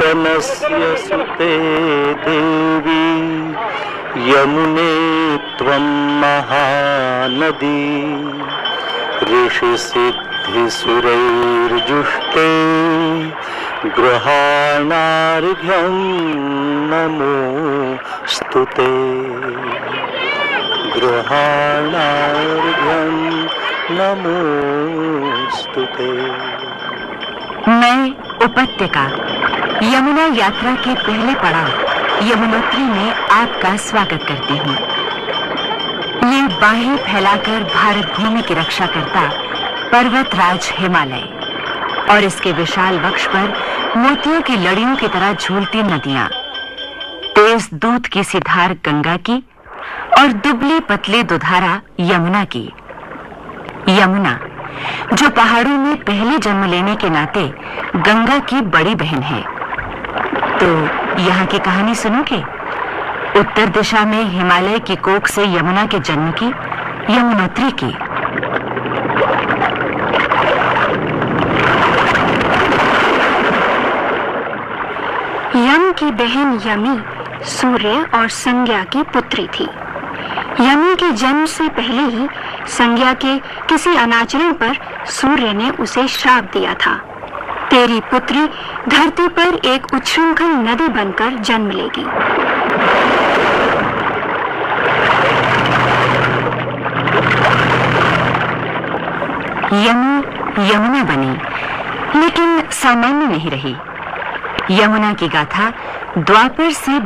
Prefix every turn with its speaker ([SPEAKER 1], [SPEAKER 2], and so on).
[SPEAKER 1] पवनस्य सुते देवी यमुने त्वं महानदी ऋषिसिद्धिसुरैर्जुष्टे गृहाणार्घ्यं नमोस्तुते गृहाणार्घ्यं नमोस्तुते।
[SPEAKER 2] मैं उपत्यका यमुना यात्रा के पहले पड़ाव यमुनोत्री में आपका स्वागत करती हूँ। ये बाहें फैलाकर भारत भूमि की रक्षा करता पर्वतराज हिमालय और इसके विशाल वक्ष पर मोतियों की लड़ियों की तरह झूलती नदियां, तेज दूध की सी धार गंगा की और दुबली पतली दुधारा यमुना की। यमुना जो पहाड़ों में पहले जन्म लेने के नाते गंगा की बड़ी बहन है। तो यहाँ की कहानी सुनोगे? उत्तर दिशा में हिमालय की कोख से यमुना के जन्म की, यमुनोत्री की।
[SPEAKER 3] यम की बहन यमी सूर्य और संज्ञा की पुत्री थी। यमी के जन्म से पहले ही संज्ञा के किसी अनाचरण पर सूर्य ने उसे श्राप दिया था, तेरी पुत्री धरती पर एक उच्छृंखल नदी बनकर जन्म लेगी।
[SPEAKER 2] यमी यमुना बनी, लेकिन सामान्य नहीं रही। यमुना की गाथा द्वापर से